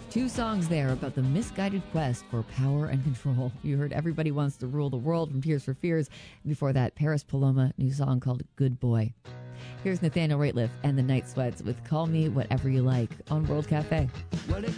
Two songs there about the misguided quest for power and control. You heard Everybody Wants to Rule the World from Tears for Fears. Before that, Paris Paloma, new song called Good Boy. Here's Nathaniel Rateliff and the Night Sweats with Call Me Whatever You Like on World Cafe. Well,